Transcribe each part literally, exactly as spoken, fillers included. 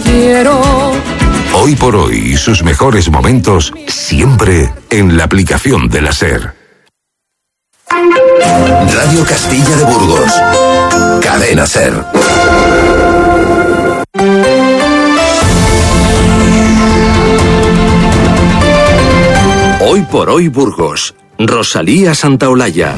quiero. Hoy por hoy y sus mejores momentos siempre en la aplicación de la SER. Radio Castilla de Burgos. Cadena SER. Hoy por hoy Burgos. Rosalía Santaolalla.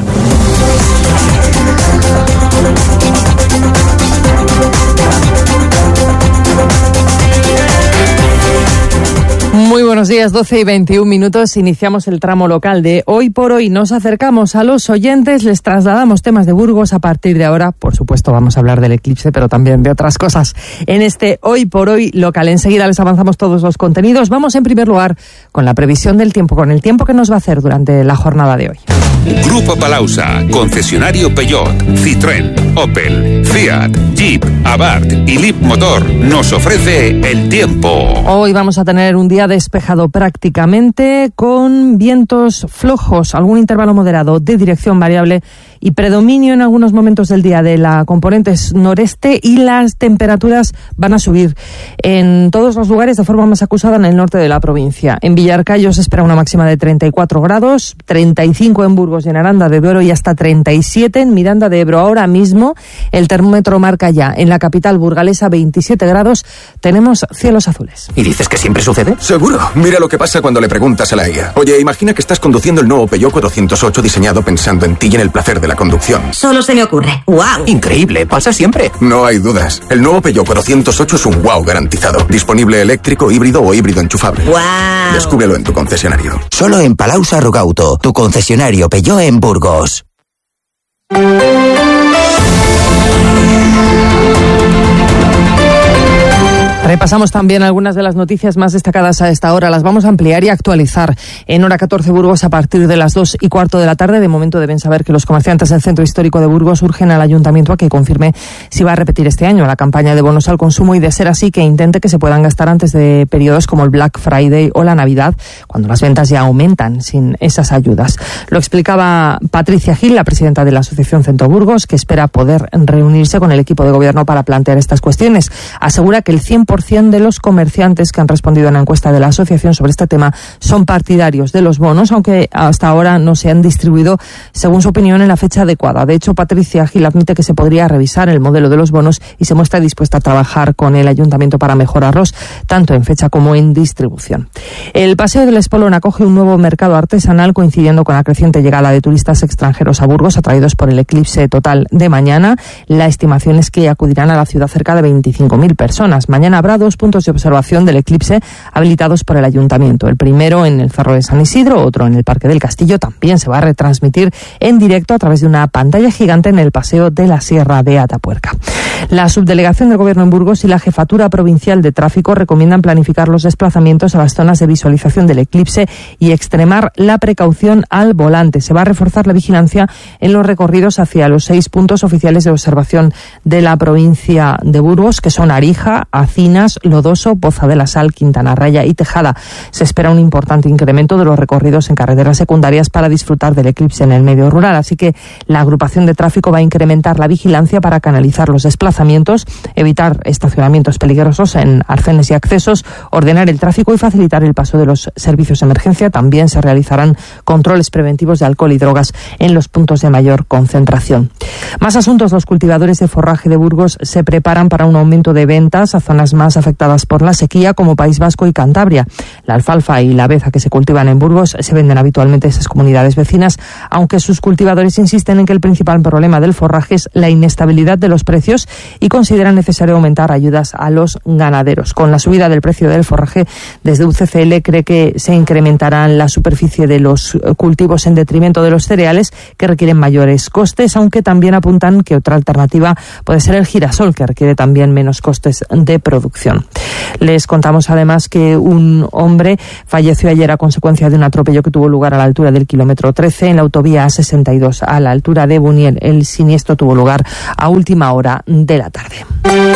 Muy buenos días, doce y veintiún minutos. Iniciamos el tramo local de Hoy por Hoy. Nos acercamos a los oyentes, les trasladamos temas de Burgos. A partir de ahora, por supuesto, vamos a hablar del eclipse, pero también de otras cosas en este Hoy por Hoy local. Enseguida les avanzamos todos los contenidos. Vamos en primer lugar con la previsión del tiempo, con el tiempo que nos va a hacer durante la jornada de hoy. Grupo Palausa, concesionario Peugeot, Citroën, Opel, Fiat, Jeep, Abarth y Leapmotor nos ofrece el tiempo. Hoy vamos a tener un día despejado prácticamente, con vientos flojos, algún intervalo moderado de dirección variable y predominio en algunos momentos del día de la componente noreste, y las temperaturas van a subir en todos los lugares de forma más acusada en el norte de la provincia. En Villarcayo se espera una máxima de treinta y cuatro grados, treinta y cinco en Burgos y en Aranda de Duero y hasta treinta y siete en Miranda de Ebro. Ahora mismo el termómetro marca ya en la capital burgalesa veintisiete grados, tenemos cielos azules. ¿Y dices que siempre sucede? Seguro. Mira lo que pasa cuando le preguntas a la I A. Oye, imagina que estás conduciendo el nuevo Peugeot cuatrocientos ocho diseñado pensando en ti y en el placer de la conducción. Solo se me ocurre. ¡Wow! Increíble, pasa siempre. No hay dudas. El nuevo Peugeot cuatrocientos ocho es un wow garantizado. Disponible eléctrico, híbrido o híbrido enchufable. ¡Wow! Descúbrelo en tu concesionario. Solo en Palausa Rogauto, tu concesionario Peugeot en Burgos. Repasamos también algunas de las noticias más destacadas a esta hora. Las vamos a ampliar y actualizar en hora catorce Burgos a partir de las dos y cuarto de la tarde. De momento deben saber que los comerciantes del centro histórico de Burgos urgen al ayuntamiento a que confirme si va a repetir este año la campaña de bonos al consumo y, de ser así, que intente que se puedan gastar antes de periodos como el Black Friday o la Navidad, cuando las ventas ya aumentan sin esas ayudas. Lo explicaba Patricia Gil, la presidenta de la Asociación Centro Burgos, que espera poder reunirse con el equipo de gobierno para plantear estas cuestiones. Asegura que el cien por ciento de los comerciantes que han respondido a la encuesta de la asociación sobre este tema son partidarios de los bonos, aunque hasta ahora no se han distribuido, según su opinión, en la fecha adecuada. De hecho, Patricia Gil admite que se podría revisar el modelo de los bonos y se muestra dispuesta a trabajar con el ayuntamiento para mejorarlos, tanto en fecha como en distribución. El Paseo del Espolón acoge un nuevo mercado artesanal, coincidiendo con la creciente llegada de turistas extranjeros a Burgos, atraídos por el eclipse total de mañana. La estimación es que acudirán a la ciudad cerca de veinticinco mil personas. Mañana habrá dos puntos de observación del eclipse habilitados por el ayuntamiento. El primero en el Cerro de San Isidro, otro en el Parque del Castillo. También se va a retransmitir en directo a través de una pantalla gigante en el Paseo de la Sierra de Atapuerca. La subdelegación del Gobierno en Burgos y la Jefatura Provincial de Tráfico recomiendan planificar los desplazamientos a las zonas de visualización del eclipse y extremar la precaución al volante. Se va a reforzar la vigilancia en los recorridos hacia los seis puntos oficiales de observación de la provincia de Burgos, que son Arija, Acinas, Lodoso, Poza de la Sal, Quintana Raya y Tejada. Se espera un importante incremento de los recorridos en carreteras secundarias para disfrutar del eclipse en el medio rural, así que la agrupación de tráfico va a incrementar la vigilancia para canalizar los desplazamientos, evitar estacionamientos peligrosos en arcenes y accesos, ordenar el tráfico y facilitar el paso de los servicios de emergencia. También se realizarán controles preventivos de alcohol y drogas en los puntos de mayor concentración. Más asuntos. Los cultivadores de forraje de Burgos se preparan para un aumento de ventas a zonas más afectadas por la sequía, como País Vasco y Cantabria. La alfalfa y la aveza que se cultivan en Burgos se venden habitualmente en esas comunidades vecinas, aunque sus cultivadores insisten en que el principal problema del forraje es la inestabilidad de los precios y consideran necesario aumentar ayudas a los ganaderos. Con la subida del precio del forraje, desde U C C L cree que se incrementará la superficie de los cultivos en detrimento de los cereales, que requieren mayores costes, aunque también apuntan que otra alternativa puede ser el girasol, que requiere también menos costes de producción. Les contamos además que un hombre falleció ayer a consecuencia de un atropello que tuvo lugar a la altura del kilómetro trece en la autovía A sesenta y dos, a la altura de Buniel. El siniestro tuvo lugar a última hora de la tarde.